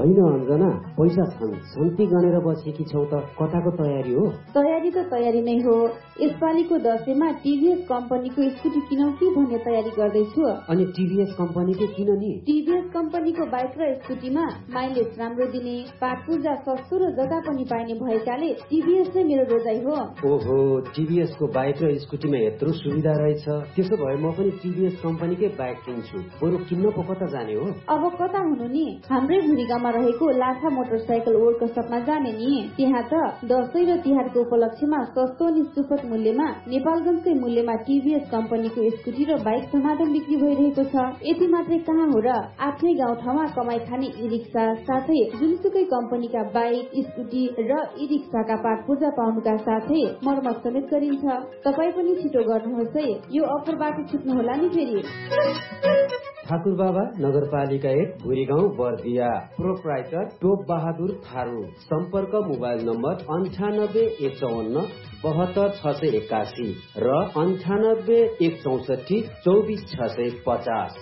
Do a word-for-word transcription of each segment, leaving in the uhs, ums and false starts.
होइन अञ्जना, पैसा सन्ती गनेर बसेकी छौ त कताको तयारी हो? तयारी त तयारी नै हो। यसपालिको दशैंमा टिभीएस कम्पनीको स्कुटी किनौ कि भन्ने तयारी गर्दैछु। अनि टिभीएस कम्पनीको किन नि? टिभीएस कम्पनीको बाइक र स्कुटीमा माइलेज राम्रो दिने, पार्ट पूर्जा सस्तो र जता पनि पाइने भएकाले टिभीएस नै मेरो रोजाइ हो। ओहो, टिभीएस को बाइक र स्कुटीमा यत्रो सुविधा रहेछ। त्यसो भए म पनि टिभीएस कम्पनीकै बाइक किन्छु। बरु किन्न पो कता जाने हो? अब कता हुनु नि, हाम्रै भुरीगाउँमा रहेको लाठा मोटरसाइकल वर्कसपमा जाने नि। त्यहाँ त दशैं र तिहारको उपलक्ष्यमा सस्तो अनि सुपथ मूल्यमा नेपालगञ्जकै मूल्यमा टिभीएस कम्पनीको स्कुटी र बाइक समाधान बिक्री भइरहेको छ। यति मात्रै कहाँ हो र, आफ्नै गाउँठाउँमा कमाई खाने ई रिक्सा साथै जुनसुकै कम्पनीका बाइक, स्कुटी र ई रिक्साका पार्ट पूर्जा पाउनुका साथै मर्मत समेत गरिन्छ। तपाईँ पनि छिटो गर्नुहोस् है, यो अफरबाट छुट्नु होला नि फेरि। ठाकुर बाबा नगरपालिका एक भुरीगाउँ बर्दिया, प्रोप्राइटर टोप बहादुर थारू। सम्पर्क मोबाइल नम्बर अन्ठानब्बे एक चौवन्न बहत्तर छ सय एकासी र अन्ठानब्बे एक चौसठी चौबिस छ सय पचास।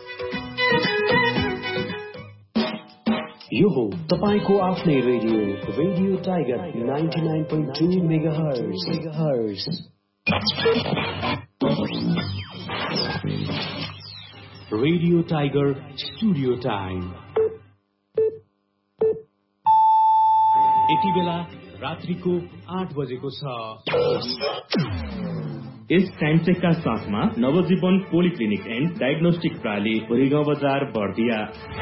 यो हो तपाईको आफ्नै radio radio tiger ninety nine point two megahertz. Radio tiger studio time यति बेला रात्रिको आठ बजेको छ। यस टाइम चेकका साथमा नवजीवन पोलिक्लिनिक एन्ड डायग्नोस्टिक प्रणाली भुरीगाउँ बजार बर्दिया।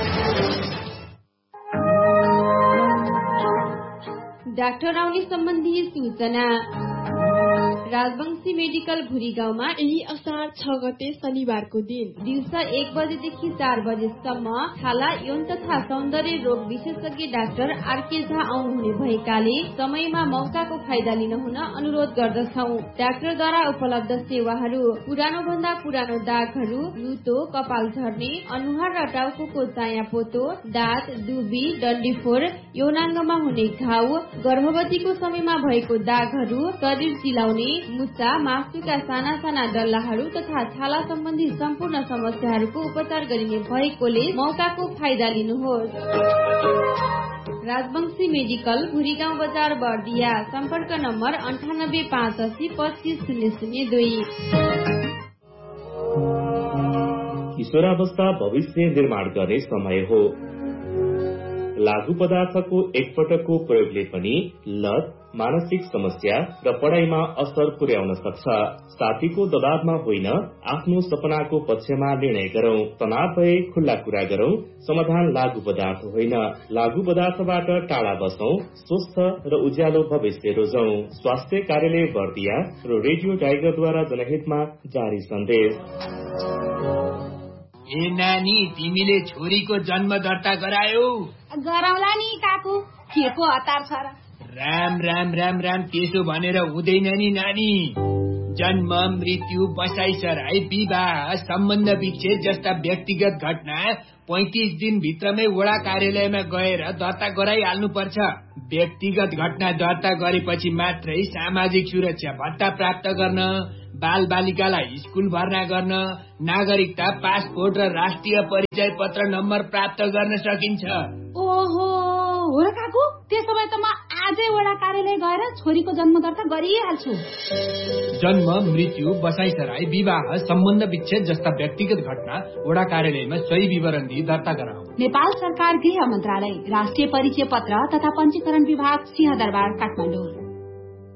डाक्टर आउने सम्बन्धी सूचना। राजवंशी मेडिकल भुरीगाउँमा यही असार छ गते शनिबारको दिन दिउँसो एक बजेदेखि चार बजेसम्म छाला यौन तथा सौन्दर्य रोग विशेषज्ञ डाक्टर आरके झा आउनुहुने भएकाले समयमा मौकाको फाइदा लिन हुन अनुरोध गर्दछौ। डाक्टरद्वारा उपलब्ध सेवाहरू: पुरानो भन्दा पुरानो दागहरू, लुतो, कपाल झर्ने, अनुहार र टाउको चाया पोतो, दाँत, दुबी, डन्डीफोर, यौनाङ्गमा हुने घाउ, गर्भवतीको समयमा भएको दागहरू, शरीर चिलाउने, मुच्चा, मासुका साना साना डल्लाहरू तथा छाला सम्बन्धी सम्पूर्ण समस्याहरूको उपचार गरिने भएकोले मौकाको फाइदा लिनुहोस्। राजवंशी मेडिकल भुरीगाउँ बजार बर्दिया। सम्पर्क नम्बर अन्ठानब्बे पाँच अस्सी पच्चिस शून्य शून्य दुई। किशोरावस्था भविष्य निर्माण गर्ने समय हो। लागू पदार्थको एकपटकको प्रयोगले पनि लत, मानसिक समस्या र पढाइमा असर पुर्याउन सक्छ। साथीको दबावमा होइन, आफ्नो सपनाको पक्षमा निर्णय गरौं। तनाव भए खुल्ला कुरा गरौं। समाधान लागू पदार्थ होइन। लागू पदार्थबाट टाढा बसौं। स्वस्थ र उज्यालो भविष्य रोजौं। स्वास्थ्य कार्यालय बर्दिया र रेडियो टाइगरद्वारा जनहितमा जारी सन्देश। ए नानी, तिमीले छोरीको जन्म दर्ता गरायौ? गराउला नि काकु, के को हतार छ र? राम राम राम राम, त्यसो भनेर हुँदैन नि नानी। जन्म, मृत्यु, बसाइसराई, विवाह, सम्बन्ध विच्छेद जस्ता व्यक्तिगत घटना पैंतिस दिन भित्रमै वडा कार्यालयमा गएर दर्ता गराइहाल्नु पर्छ। व्यक्तिगत घटना दर्ता गरेपछि मात्रै सामाजिक सुरक्षा भत्ता प्राप्त गर्न, बाल बालिकालाई स्कूल भर्ना गर्न, नागरिकता, पासपोर्ट र राष्ट्रिय परिचय पत्र नम्बर प्राप्त गर्न सकिन्छ। ओहो, हो र काकु, त्यसो भए त म आजै वडा कार्यालय गएर छोरीको जन्म दर्ता गरिहाल्छु। जन्म, मृत्यु, बसाइसराई, विवाह, सम्बन्ध विच्छेद जस्ता व्यक्तिगत घटना वडा कार्यालयमा सही विवरण दिई दर्ता गराऊ। नेपाल सरकार गृह मन्त्रालय, राष्ट्रिय परिचय पत्र तथा पञ्जीकरण विभाग, सिंहदरबार, काठमाडौँ।